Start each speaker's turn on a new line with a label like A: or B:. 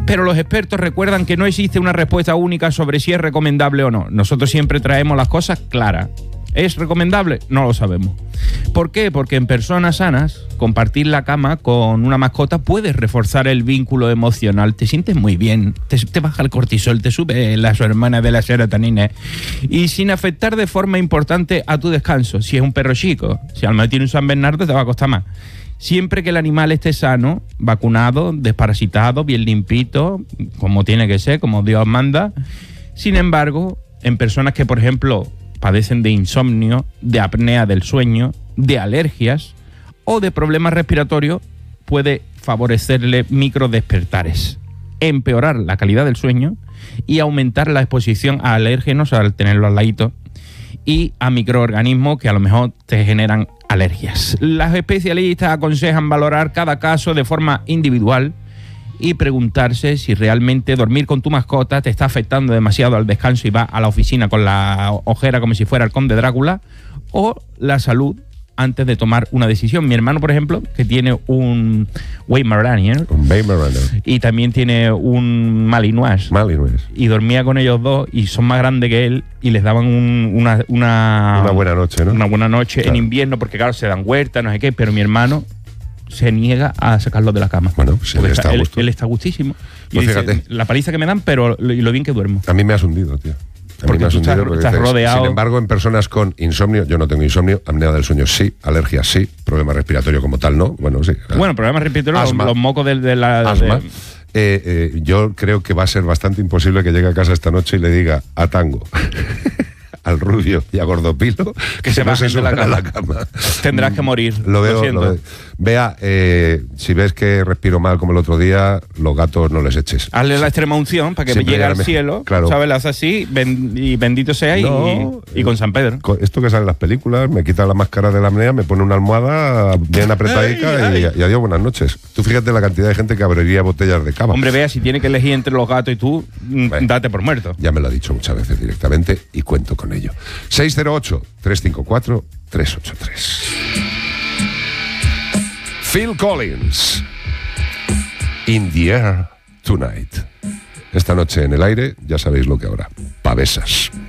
A: Pero los expertos recuerdan que no existe una respuesta única sobre si es recomendable o no. Nosotros siempre traemos las cosas claras. ¿Es recomendable? No lo sabemos. ¿Por qué? Porque en personas sanas, compartir la cama con una mascota puede reforzar el vínculo emocional. Te sientes muy bien, te baja el cortisol, te sube las hormonas de la serotonina y sin afectar de forma importante a tu descanso. Si es un perro chico, si al menos tiene un San Bernardo, te va a costar más. Siempre que el animal esté sano, vacunado, desparasitado, bien limpito, como tiene que ser, como Dios manda. Sin embargo, en personas que, por ejemplo, padecen de insomnio, de apnea del sueño, de alergias o de problemas respiratorios, puede favorecerle microdespertares, empeorar la calidad del sueño y aumentar la exposición a alérgenos al tenerlo al ladito y a microorganismos que a lo mejor te generan alergias. Las especialistas aconsejan valorar cada caso de forma individual y preguntarse si realmente dormir con tu mascota te está afectando demasiado al descanso y va a la oficina con la ojera como si fuera el conde Drácula, o la salud antes de tomar una decisión. Mi hermano, por ejemplo, que tiene un Weimaraner y también tiene un Malinois, y dormía con ellos dos y son más grandes que él y les daban una
B: buena noche, ¿no?
A: Una buena noche, claro. En invierno, porque claro, se dan huertas, no sé qué, pero mi hermano se niega a sacarlo de la cama.
B: Bueno, pues
A: él está gustísimo. Y
B: pues
A: dice,
B: fíjate,
A: la paliza que me dan, pero lo bien que duermo.
B: A mí me has hundido, tío.
A: Porque tú estás rodeado.
B: Sin embargo, en personas con insomnio, yo no tengo insomnio, apnea del sueño sí, alergia sí, problema respiratorio como tal no. Bueno, sí.
A: Bueno, problemas respiratorios, los mocos de la
B: asma. Yo creo que va a ser bastante imposible que llegue a casa esta noche y le diga a Tango, al Rubio y a Gordopilo
A: que se bajen de la cama. Tendrás que morir.
B: Lo veo. Vea, si ves que respiro mal como el otro día, los gatos no les eches.
A: Hazle la extrema unción para que me llegue al cielo,
B: claro.
A: ¿Sabes? Le haces así, y bendito sea, y con San Pedro.
B: Esto que sale en las películas, me quita la máscara de la apnea, me pone una almohada bien apretadica y adiós, buenas noches. Tú fíjate la cantidad de gente que abriría botellas de cava.
A: Hombre, vea, si tiene que elegir entre los gatos y tú, date por muerto.
B: Ya me lo ha dicho muchas veces directamente y cuento con ello. 608-354-383. Phil Collins, In the Air Tonight. Esta noche en el aire, ya sabéis lo que habrá. Pavesas.